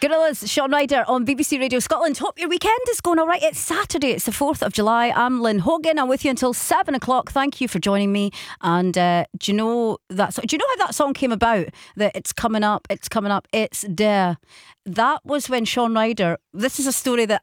Gorillaz, Shaun Ryder on BBC Radio Scotland. Hope your weekend is going all right. It's Saturday, it's the 4th of July. I'm Lynn Hogan. I'm with you until 7 o'clock. Thank you for joining me. And do you know how that song came about? That it's coming up, it's there. That was when Shaun Ryder, this is a story that